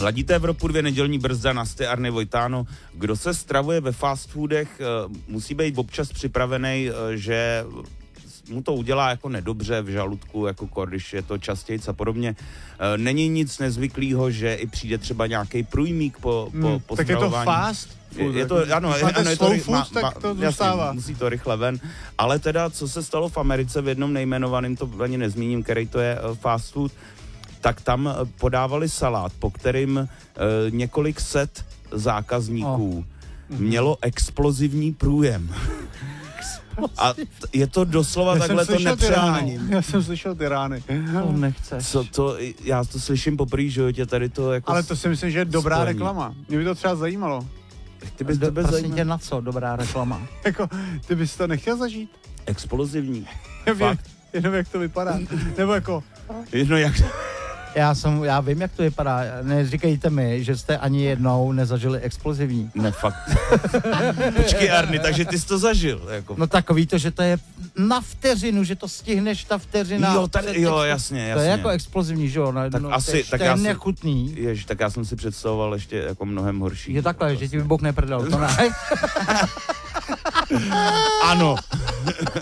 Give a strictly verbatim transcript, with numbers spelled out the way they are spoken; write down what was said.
Ladíte Evropu dvě, nedělní brzda, Nasty, Arny, Vojtáno. Kdo se stravuje ve fast foodech, musí být občas připravený, že mu to udělá jako nedobře v žaludku, jako když je to častějc a podobně. Není nic nezvyklého, že i přijde třeba nějaký průjmík po, po, hmm, po tak stravování. Je to fast food. Je, je to, ano, je, ano, je to slow food, ma, tak to zůstává. Jasně, musí to rychle ven. Ale teda, co se stalo v Americe v jednom nejmenovaném, to ani nezmíním, který to je fast food, tak tam podávali salát, po kterým uh, několik set zákazníků oh. mělo explozivní průjem. A t- je to doslova já takhle, to nepřeháním. Já jsem slyšel ty rány. To nechceš. Co to, já to slyším poprvé, že jo, tě tady to jako... Ale to si myslím, že je dobrá spojení. Reklama. Mě by to třeba zajímalo. Ty bys, Do, tebe prosím zajímá... tě, na co dobrá reklama? Jako, ty bys to nechtěl zažít? Explozivní. Fakt. Jenom jak to vypadá. Nebo jako... No jak... Já jsem, já vím, jak to vypadá. Neříkejte mi, že jste ani jednou nezažili explozivní. Ne, fakt. Počkej, Arny, takže ty jsi to zažil, jako. No takový to, že to je na vteřinu, že to stihneš ta vteřina. Jo, tady, jo, jasně, jasně. To je jako explozivní, že jo? No, tak no, asi, to je, tak to je já si, nechutný. Ježi, tak já jsem si představoval ještě jako mnohem horší. Je takhle, že ti vybouchne prdel, to ne? Ano.